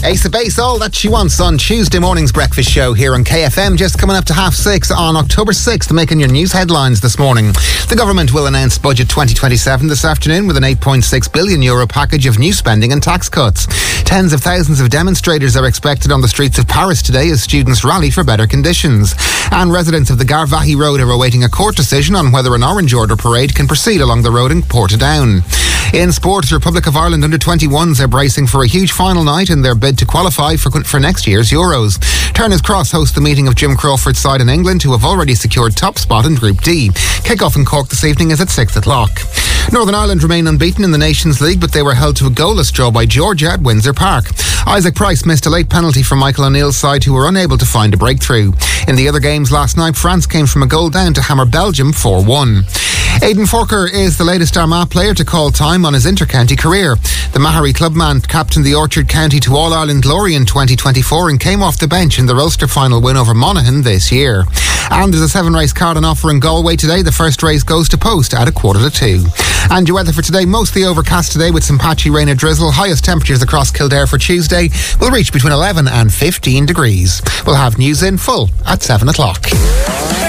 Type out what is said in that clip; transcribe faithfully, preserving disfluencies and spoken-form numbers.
Ace of Base, all that she wants on Tuesday morning's breakfast show here on K F M, just coming up to half six on October sixth, making your news headlines this morning. The government will announce Budget twenty twenty-seven this afternoon with an eight point six billion euro package of new spending and tax cuts. Tens of thousands of demonstrators are expected on the streets of Paris today as students rally for better conditions. And residents of the Garvaghey Road are awaiting a court decision on whether an Orange Order parade can proceed along the road in Portadown. In sport, the Republic of Ireland under twenty-ones are bracing for a huge final night in their bid to qualify for, for next year's Euros. Turner's Cross hosts the meeting of Jim Crawford's side in England, who have already secured top spot in Group D. Kick-off in Cork this evening is at six o'clock. Northern Ireland remain unbeaten in the Nations League, but they were held to a goalless draw by Georgia at Windsor Park. Isaac Price missed a late penalty from Michael O'Neill's side, who were unable to find a breakthrough. In the other games last night, France came from a goal down to hammer Belgium four one. Aidan Forker is the latest Armagh player to call time on his inter-county career. The Mahari clubman captained the Orchard County to All-Ireland glory in twenty twenty-four and came off the bench in the Ulster final win over Monaghan this year. And there's a seven-race card on offer in Galway today. The first race goes to post at a quarter to two. And your weather for today, mostly overcast today with some patchy rain or drizzle. Highest temperatures across Kildare for Tuesday will reach between eleven and fifteen degrees. We'll have news in full at seven o'clock.